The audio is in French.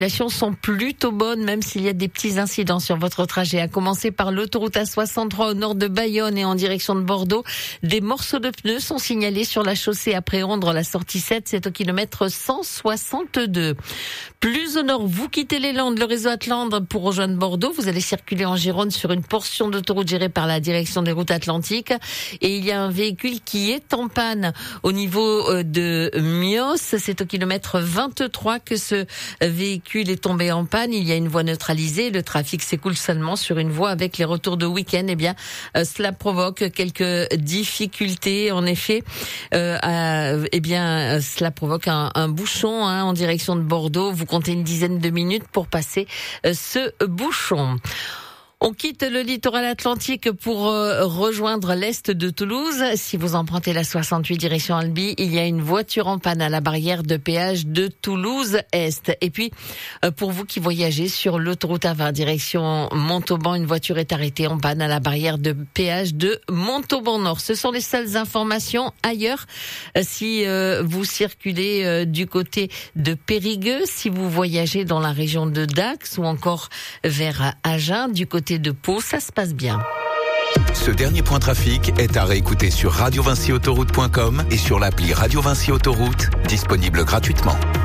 Les circulations sont plutôt bonnes, même s'il y a des petits incidents sur votre trajet. À commencer par l'autoroute A63 au nord de Bayonne et en direction de Bordeaux. Des morceaux de pneus sont signalés sur la chaussée après Ondres, la sortie 7, c'est au kilomètre 162. Plus au nord, vous quittez les Landes, le réseau Atlandre pour rejoindre Bordeaux. Vous allez circuler en Gironde sur une portion d'autoroute gérée par la direction des routes atlantiques. Et il y a un véhicule qui est en panne au niveau de Mios. C'est au kilomètre 23 que ce véhicule est tombé en panne. Il y a une voie neutralisée. Le trafic s'écoule seulement sur une voie avec les retours de week-end. Eh bien, cela provoque quelques difficultés. En effet, cela provoque un bouchon en direction de Bordeaux. Vous comptez une dizaine de minutes pour passer ce bouchon. On quitte le littoral atlantique pour rejoindre l'est de Toulouse. Si vous empruntez la 68 direction Albi, il y a une voiture en panne à la barrière de péage de Toulouse-Est. Et puis, pour vous qui voyagez sur l'autoroute A20 direction Montauban, une voiture est arrêtée en panne à la barrière de péage de Montauban-Nord. Ce sont les seules informations. Ailleurs, si vous circulez du côté de Périgueux, si vous voyagez dans la région de Dax ou encore vers Agen, du côté de Pau, ça se passe bien. Ce dernier point trafic est à réécouter sur radiovincyautoroute.com et sur l'appli Radio Vinci Autoroute, disponible gratuitement.